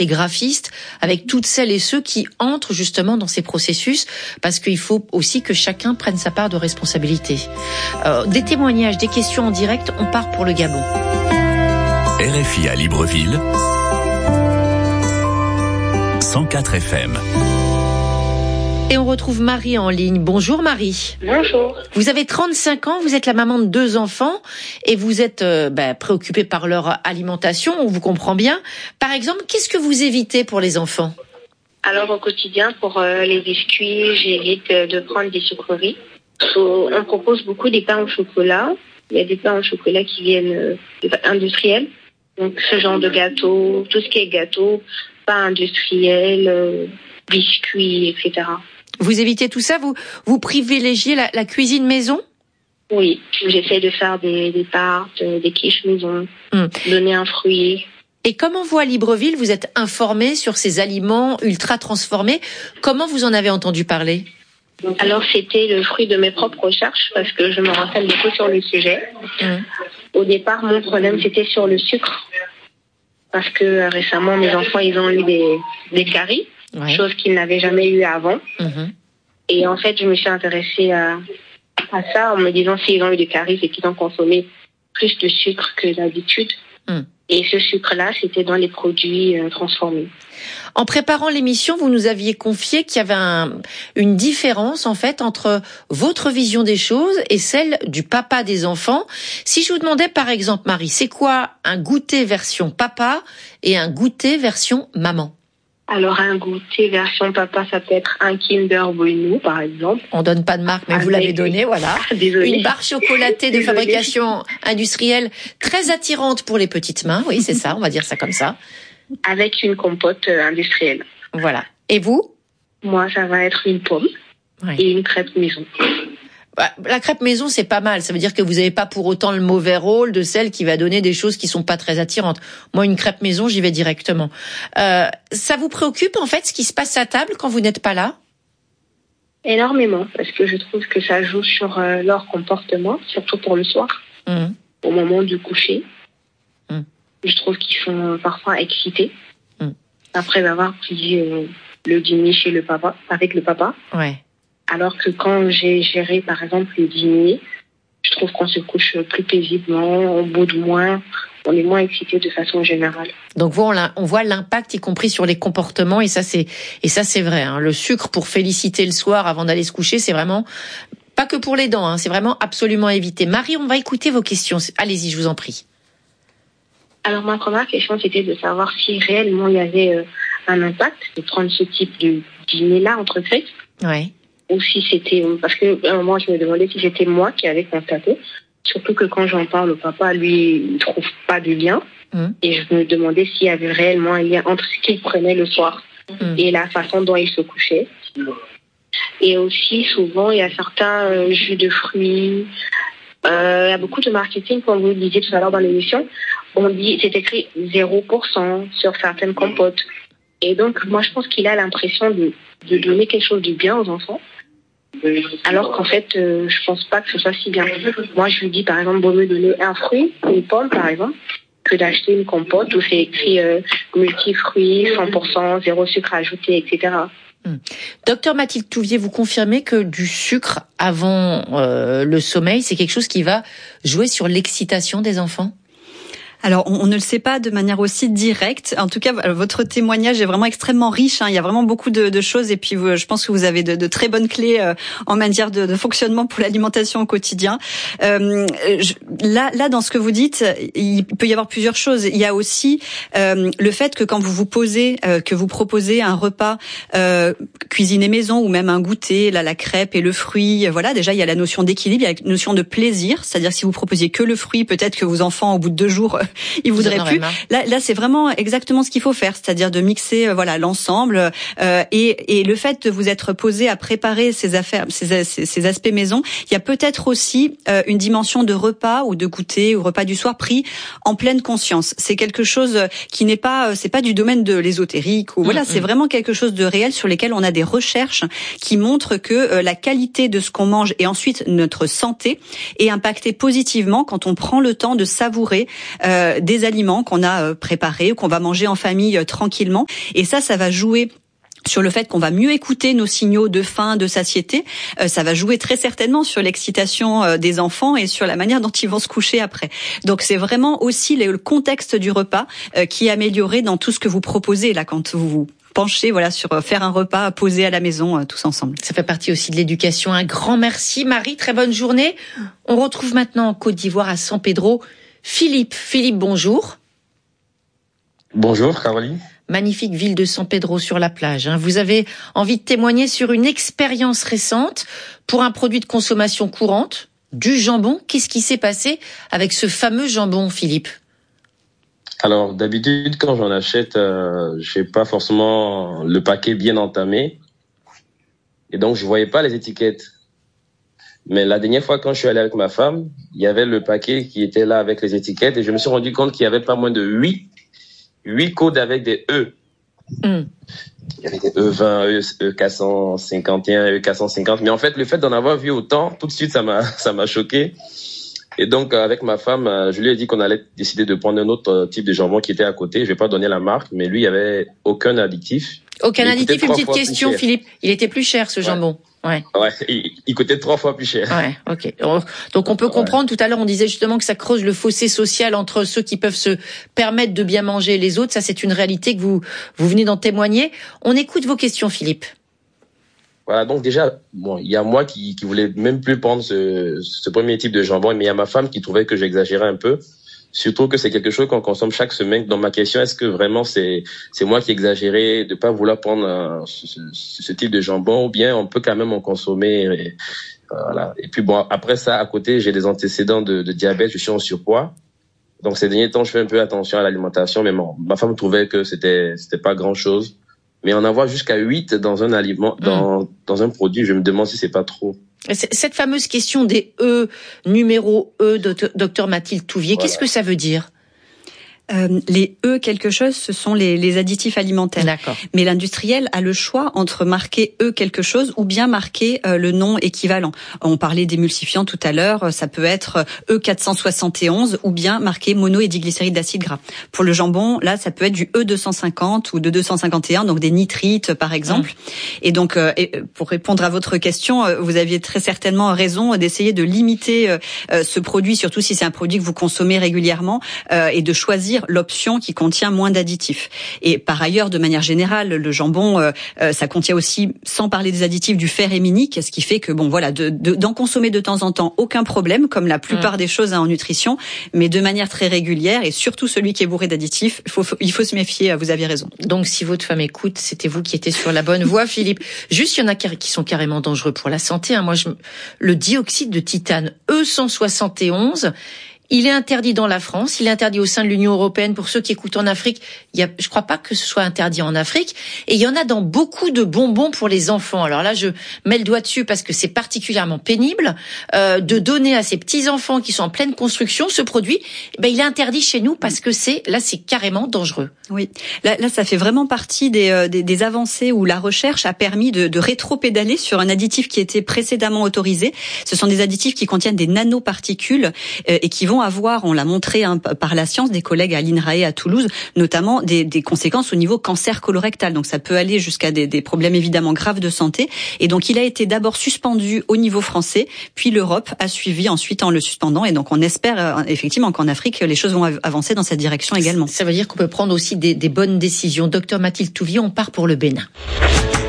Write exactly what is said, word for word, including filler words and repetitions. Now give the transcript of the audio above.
les graphistes, avec toutes celles et ceux qui entrent justement dans ces processus, parce qu'il faut aussi que chacun prenne sa part de responsabilité. Euh, des témoignages, des questions en direct, on part pour le Gabon. R F I à Libreville, cent quatre F M. Et on retrouve Marie en ligne. Bonjour Marie. Bonjour. Vous avez trente-cinq ans, vous êtes la maman de deux enfants et vous êtes euh, bah, préoccupée par leur alimentation, on vous comprend bien. Par exemple, qu'est-ce que vous évitez pour les enfants ? Alors au quotidien, pour euh, les biscuits, j'évite euh, de prendre des sucreries. So, on propose beaucoup des pains au chocolat. Il y a des pains au chocolat qui viennent euh, industriels. Donc ce genre de gâteau, tout ce qui est gâteau, pain industriel, euh, biscuits, et cetera. Vous évitez tout ça, vous, vous privilégiez la, la cuisine maison ? Oui, j'essaie de faire des, des tartes, des quiches maison, hum. donner un fruit. Et comment vous, à Libreville, vous êtes informé sur ces aliments ultra transformés ? Comment vous en avez entendu parler ? Alors, c'était le fruit de mes propres recherches, parce que je me renseigne beaucoup sur le sujet. Hum. Au départ, mon problème, c'était sur le sucre, parce que euh, récemment, mes enfants, ils ont eu des, des caries. Ouais. Chose qu'ils n'avaient jamais eu avant. Mmh. Et en fait, je me suis intéressée à, à ça en me disant s'ils ont eu des caries, c'est qu'ils ont consommé plus de sucre que d'habitude. Mmh. Et ce sucre-là, c'était dans les produits euh, transformés. En préparant l'émission, vous nous aviez confié qu'il y avait un, une différence en fait entre votre vision des choses et celle du papa des enfants. Si je vous demandais par exemple, Marie, c'est quoi un goûter version papa et un goûter version maman ? Alors, un goûter version papa, ça peut être un Kinder Bueno, par exemple. On donne pas de marque, mais Avec... vous l'avez donné, voilà. Désolée. Une barre chocolatée de Désolée. fabrication industrielle, très attirante pour les petites mains. Oui, c'est ça, on va dire ça comme ça. Avec une compote industrielle. Voilà. Et vous ? Moi, ça va être une pomme oui. et une crêpe maison. La crêpe maison, c'est pas mal. Ça veut dire que vous n'avez pas pour autant le mauvais rôle de celle qui va donner des choses qui sont pas très attirantes. Moi, une crêpe maison, j'y vais directement. Euh, ça vous préoccupe, en fait, ce qui se passe à table quand vous n'êtes pas là ? Énormément, parce que je trouve que ça joue sur euh, leur comportement, surtout pour le soir, mmh. au moment du coucher. Mmh. Je trouve qu'ils sont parfois excités, mmh. après avoir pris euh, le dîner chez le papa, avec le papa. Ouais. Alors que quand j'ai géré, par exemple, le dîner, je trouve qu'on se couche plus paisiblement, on boude moins, on est moins excité de façon générale. Donc on voit l'impact, y compris sur les comportements, et ça c'est et ça c'est vrai. Hein. Le sucre pour féliciter le soir avant d'aller se coucher, c'est vraiment pas que pour les dents, hein, c'est vraiment absolument à éviter. Marie, on va écouter vos questions. Allez-y, je vous en prie. Alors ma première question, c'était de savoir si réellement il y avait euh, un impact de prendre ce type de dîner-là entre fêtes. Ouais. Ou si c'était, parce que à un moment je me demandais si c'était moi qui avais constaté, surtout que quand j'en parle au papa, lui, il ne trouve pas de lien. Mmh. Et je me demandais s'il y avait réellement un lien entre ce qu'il prenait le soir mmh. et la façon dont il se couchait. Et aussi, souvent, il y a certains euh, jus de fruits. Euh, il y a beaucoup de marketing, comme vous le disiez tout à l'heure dans l'émission. On dit, c'est écrit zéro pour cent sur certaines compotes. Et donc, moi, je pense qu'il a l'impression de, de donner quelque chose de bien aux enfants. Alors qu'en fait, euh, je pense pas que ce soit si bien. Moi, je lui dis, par exemple, vaut mieux donner un fruit, une pomme, par exemple, que d'acheter une compote où c'est écrit euh, multifruits, cent pour cent, zéro sucre ajouté, et cetera. Hum. Docteur Mathilde Touvier, vous confirmez que du sucre avant euh, le sommeil, c'est quelque chose qui va jouer sur l'excitation des enfants ? Alors, on, on ne le sait pas de manière aussi directe. En tout cas, votre témoignage est vraiment extrêmement riche. Hein. Il y a vraiment beaucoup de, de choses. Et puis, vous, je pense que vous avez de, de très bonnes clés euh, en matière de, de fonctionnement pour l'alimentation au quotidien. Euh, je, là, là, dans ce que vous dites, il peut y avoir plusieurs choses. Il y a aussi euh, le fait que quand vous vous posez, euh, que vous proposez un repas euh, cuisiné maison ou même un goûter, là, la crêpe et le fruit, voilà, déjà, il y a la notion d'équilibre, il y a la notion de plaisir. C'est-à-dire, si vous proposiez que le fruit, peut-être que vos enfants, au bout de deux jours, ils voudraient plus. Là, là, c'est vraiment exactement ce qu'il faut faire, c'est-à-dire de mixer, euh, voilà, l'ensemble euh, et, et le fait de vous être posé à préparer ces affaires, ces, ces, ces aspects maison. Il y a peut-être aussi euh, une dimension de repas ou de goûter ou repas du soir pris en pleine conscience. C'est quelque chose qui n'est pas, c'est pas du domaine de l'ésotérique ou voilà, mmh, c'est mmh. vraiment quelque chose de réel sur lesquels on a des recherches qui montrent que euh, la qualité de ce qu'on mange et ensuite notre santé est impactée positivement quand on prend le temps de savourer. Euh, euh, des aliments qu'on a euh, préparés ou qu'on va manger en famille euh, tranquillement. Et ça, ça va jouer sur le fait qu'on va mieux écouter nos signaux de faim, de satiété. Euh, ça va jouer très certainement sur l'excitation euh, des enfants et sur la manière dont ils vont se coucher après. Donc c'est vraiment aussi le contexte du repas euh, qui est amélioré dans tout ce que vous proposez là quand vous vous penchez voilà sur faire un repas posé à la maison euh, tous ensemble. Ça fait partie aussi de l'éducation. Un grand merci Marie, très bonne journée. On retrouve maintenant en Côte d'Ivoire à San Pedro Philippe. Philippe, bonjour. Bonjour Caroline. Magnifique ville de San Pedro sur la plage. Vous avez envie de témoigner sur une expérience récente pour un produit de consommation courante, du jambon. Qu'est-ce qui s'est passé avec ce fameux jambon, Philippe ? Alors d'habitude, quand j'en achète, euh, j'ai pas forcément le paquet bien entamé, et donc je voyais pas les étiquettes. Mais la dernière fois, quand je suis allé avec ma femme, il y avait le paquet qui était là avec les étiquettes, et je me suis rendu compte qu'il y avait pas moins de huit Huit codes avec des E. Mm. Il y avait des E vingt, E quatre cent cinquante et un, E quatre cent cinquante. Mais en fait, le fait d'en avoir vu autant, tout de suite, ça m'a, ça m'a choqué. Et donc, avec ma femme, je lui ai dit qu'on allait décider de prendre un autre type de jambon qui était à côté. Je vais pas donner la marque, mais lui, il y avait aucun additif. Aucun additif. Une petite question, Philippe. Il était plus cher, ce ouais. jambon. Ouais. Ouais, il, il coûtait trois fois plus cher. Ouais, ok. Donc on peut comprendre, ouais. Tout à l'heure on disait justement que ça creuse le fossé social entre ceux qui peuvent se permettre de bien manger et les autres. Ça, c'est une réalité que vous, vous venez d'en témoigner. On écoute vos questions, Philippe. Voilà, donc déjà, bon, il y a moi qui, qui voulais même plus prendre ce, ce premier type de jambon, mais il y a ma femme qui trouvait que j'exagérais un peu. Surtout que c'est quelque chose qu'on consomme chaque semaine. Dans ma question, est-ce que vraiment c'est c'est moi qui exagérais de pas vouloir prendre un, ce, ce, ce type de jambon, ou bien on peut quand même en consommer et, voilà. Et puis bon, après ça, à côté, j'ai des antécédents de, de diabète, je suis en surpoids. Donc ces derniers temps, je fais un peu attention à l'alimentation, mais bon, ma femme trouvait que c'était c'était pas grand-chose. Mais en avoir jusqu'à huit dans un aliment, dans mmh. dans un produit, je me demande si c'est pas trop. Cette fameuse question des E, numéro E, docteur Mathilde Touvier, voilà. Qu'est-ce que ça veut dire ? Euh, les E quelque chose, ce sont les, les additifs alimentaires. D'accord. Mais l'industriel a le choix entre marquer E quelque chose ou bien marquer euh, le nom équivalent. On parlait d'émulsifiants tout à l'heure, ça peut être E quatre cent soixante et onze ou bien marquer mono et diglycéride d'acide gras. Pour le jambon, là, ça peut être du E deux cent cinquante ou de deux cent cinquante et un, donc des nitrites par exemple. Mmh. Et donc, euh, et pour répondre à votre question, euh, vous aviez très certainement raison d'essayer de limiter euh, ce produit, surtout si c'est un produit que vous consommez régulièrement, euh, et de choisir l'option qui contient moins d'additifs. Et par ailleurs, de manière générale, le jambon, euh, euh, ça contient aussi, sans parler des additifs, du fer héminique, ce qui fait que bon, voilà, de, de, d'en consommer de temps en temps, aucun problème, comme la plupart mmh. des choses hein, en nutrition, mais de manière très régulière, et surtout celui qui est bourré d'additifs, il faut, il faut se méfier. Vous aviez raison. Donc, si votre femme écoute, c'était vous qui étiez sur la bonne voie, Philippe. Juste, il y en a qui sont carrément dangereux pour la santé. Hein. Moi, je, le dioxyde de titane, E cent soixante et onze. Il est interdit dans la France, il est interdit au sein de l'Union européenne. Pour ceux qui écoutent en Afrique, il y a, je crois pas que ce soit interdit en Afrique. Et il y en a dans beaucoup de bonbons pour les enfants. Alors là, je mets le doigt dessus parce que c'est particulièrement pénible euh, de donner à ces petits enfants qui sont en pleine construction ce produit. Ben, il est interdit chez nous parce que c'est là, c'est carrément dangereux. Oui, là, là, ça fait vraiment partie des, euh, des, des avancées où la recherche a permis de, de rétro-pédaler sur un additif qui était précédemment autorisé. Ce sont des additifs qui contiennent des nanoparticules euh, et qui vont avoir, on l'a montré hein, par la science, des collègues à l'INRAE à Toulouse, notamment des, des conséquences au niveau cancer colorectal. Donc ça peut aller jusqu'à des, des problèmes évidemment graves de santé. Et donc il a été d'abord suspendu au niveau français, puis l'Europe a suivi ensuite en le suspendant. Et donc on espère euh, effectivement qu'en Afrique, les choses vont avancer dans cette direction également. Ça veut dire qu'on peut prendre aussi des, des bonnes décisions. Docteur Mathilde Touvier, on part pour le Bénin.